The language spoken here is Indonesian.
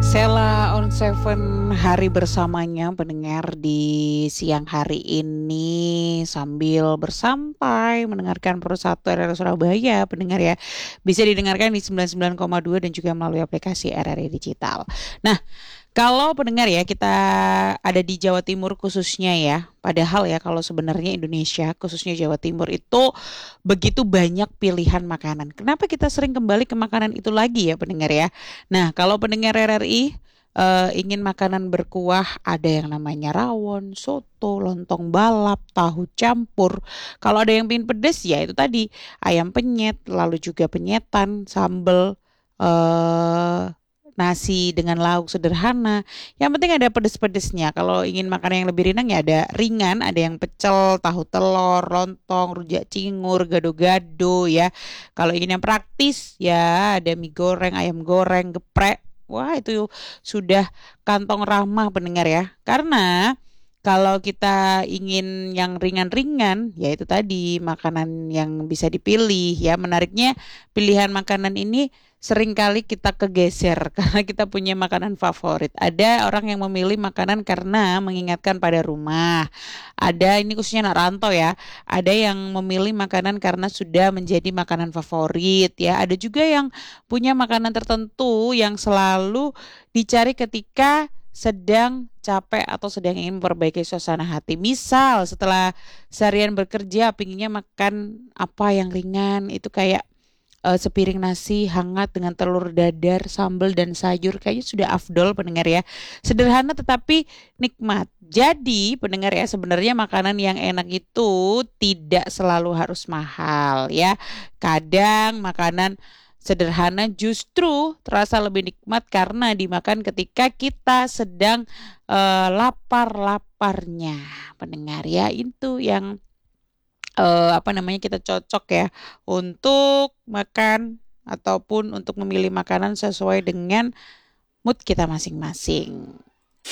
Sela on Seven hari bersamanya pendengar di siang hari ini sambil bersantai mendengarkan Persatu RRI Surabaya pendengar ya. Bisa didengarkan di 99,2 dan juga melalui aplikasi RRI Digital. Nah, kalau pendengar ya kita ada di Jawa Timur khususnya ya. Padahal ya kalau sebenarnya Indonesia khususnya Jawa Timur itu begitu banyak pilihan makanan. Kenapa kita sering kembali ke makanan itu lagi ya pendengar ya? Nah, kalau pendengar RRI ingin makanan berkuah, ada yang namanya rawon, soto, lontong balap, tahu campur. Kalau ada yang pingin pedes ya itu tadi ayam penyet, lalu juga penyetan, sambal, eh nasi dengan lauk sederhana. Yang penting ada pedes-pedesnya. Kalau ingin makan yang lebih ringan ya ada ringan, ada yang pecel, tahu telur, lontong, rujak cingur, gado-gado ya. Kalau ingin yang praktis ya ada mie goreng, ayam goreng, geprek. Wah, itu sudah kantong ramah pendengar ya. Karena kalau kita ingin yang ringan-ringan, ya itu tadi makanan yang bisa dipilih ya. Menariknya pilihan makanan ini seringkali kita kegeser karena kita punya makanan favorit. Ada orang yang memilih makanan karena mengingatkan pada rumah. Ada ini khususnya anak rantau ya. Ada yang memilih makanan karena sudah menjadi makanan favorit ya. Ada juga yang punya makanan tertentu yang selalu dicari ketika sedang capek atau sedang ingin memperbaiki suasana hati. Misal setelah seharian bekerja, pinginnya makan apa yang ringan, itu kayak sepiring nasi hangat dengan telur dadar, sambal dan sayur kayaknya sudah afdol pendengar ya. Sederhana tetapi nikmat. Jadi pendengar ya sebenarnya makanan yang enak itu tidak selalu harus mahal ya. Kadang makanan sederhana justru terasa lebih nikmat karena dimakan ketika kita sedang lapar-laparnya. Pendengar ya itu yang apa namanya kita cocok ya untuk makan ataupun untuk memilih makanan sesuai dengan mood kita masing-masing.